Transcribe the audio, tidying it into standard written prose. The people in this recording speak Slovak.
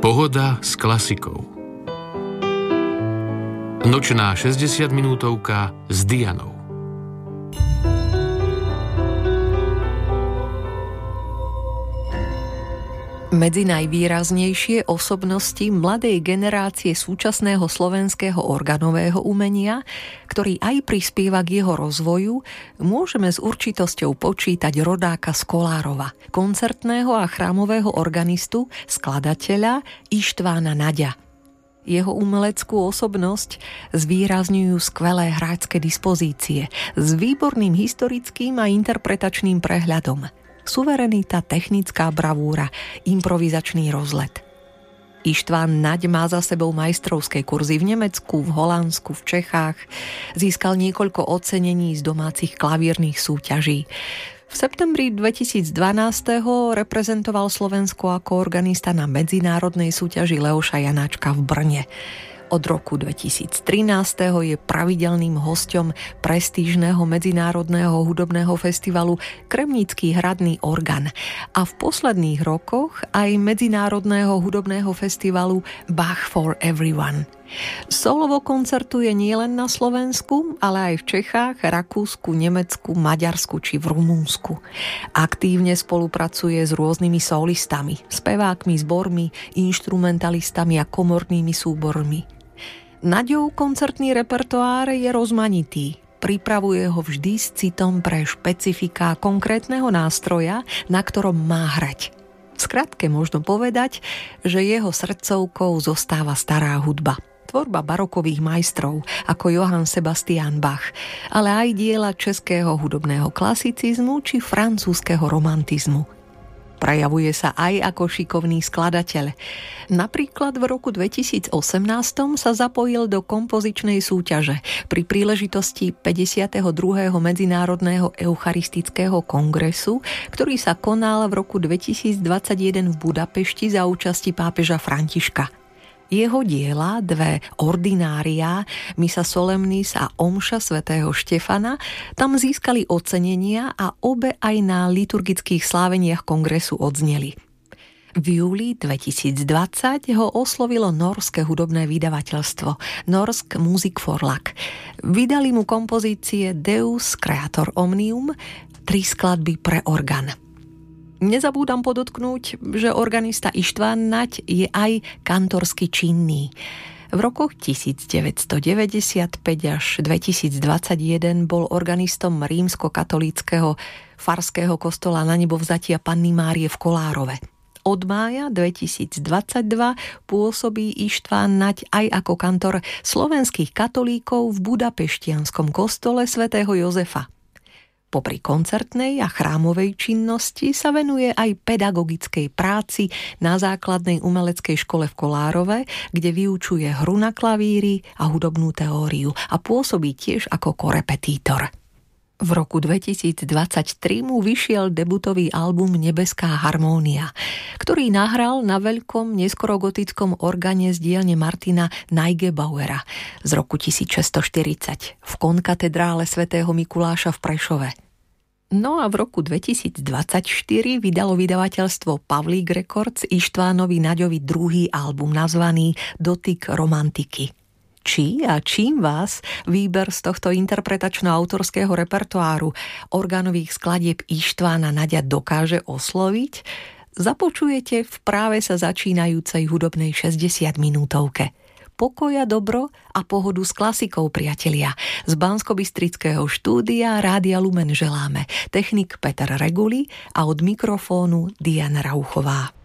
Pohoda s klasikou. Nočná 60-minútovka s Dianou. Medzi najvýraznejšie osobnosti mladej generácie súčasného slovenského organového umenia, ktorý aj prispieva k jeho rozvoju, môžeme s určitosťou počítať rodáka z Kolárova, koncertného a chrámového organistu, skladateľa Ištvána Naďa. Jeho umeleckú osobnosť zvýrazňujú skvelé hráčske dispozície s výborným historickým a interpretačným prehľadom. Suverenita, technická bravúra, improvizačný rozlet. Ištván Naď má za sebou majstrovské kurzy v Nemecku, v Holandsku, v Čechách. Získal niekoľko ocenení z domácich klavírnych súťaží. V septembri 2012. reprezentoval Slovensko ako organista na medzinárodnej súťaži Leoša Janáčka v Brne. Od roku 2013. je pravidelným hosťom prestížneho medzinárodného hudobného festivalu Kremnický hradný organ a v posledných rokoch aj medzinárodného hudobného festivalu Bach for Everyone. Solovo koncertuje nielen na Slovensku, ale aj v Čechách, Rakúsku, Nemecku, Maďarsku či v Rumunsku. Aktívne spolupracuje s rôznymi solistami, spevákmi, zbormi, inštrumentalistami a komornými súbormi. Naďov koncertný repertoár je rozmanitý. Pripravuje ho vždy s citom pre špecifiká konkrétneho nástroja, na ktorom má hrať. V skratke možno povedať, že jeho srdcovkou zostáva stará hudba. Tvorba barokových majstrov ako Johann Sebastian Bach, ale aj diela českého hudobného klasicizmu či francúzskeho romantizmu. Prejavuje sa aj ako šikovný skladateľ. Napríklad v roku 2018 sa zapojil do kompozičnej súťaže pri príležitosti 52. Medzinárodného eucharistického kongresu, ktorý sa konal v roku 2021 v Budapešti za účasti pápeža Františka. Jeho diela, dve ordinária, Missa Solemnis a Omša svätého Štefana, tam získali ocenenia a obe aj na liturgických sláveniach kongresu odzneli. V júli 2020 ho oslovilo norské hudobné vydavateľstvo Norsk Music Forlag. Vydali mu kompozície Deus Creator Omnium, 3 skladby pre orgán. Nezabúdam podotknúť, že organista Ištván Naď je aj kantorsky činný. V rokoch 1995 až 2021 bol organistom rímskokatolíckeho farského kostola Na nebovzatia Panny Márie v Kolárove. Od mája 2022 pôsobí Ištván Naď aj ako kantor slovenských katolíkov v Budapeštianskom kostole svätého Jozefa. Popri koncertnej a chrámovej činnosti sa venuje aj pedagogickej práci na základnej umeleckej škole v Kolárove, kde vyučuje hru na klavíri a hudobnú teóriu a pôsobí tiež ako korepetítor. V roku 2023 mu vyšiel debutový album Nebeská harmónia, ktorý nahral na veľkom neskorogotickom orgáne z dielne Martina Neugebauera z roku 1640 v konkatedrále svätého Mikuláša v Prešove. No a v roku 2024 vydalo vydavateľstvo Pavlík Records Ištvánovi Naďovi druhý album nazvaný Dotyk romantiky. Či a čím vás výber z tohto interpretačno-autorského repertoáru orgánových skladieb Ištvána Naďa dokáže osloviť, započujete v práve sa začínajúcej hudobnej 60-minútovke. Pokoja, dobro a pohodu s klasikou, priatelia. Z Banskobystrického štúdia Rádia Lumen želáme technik Peter Reguli a od mikrofónu Diana Rauchová.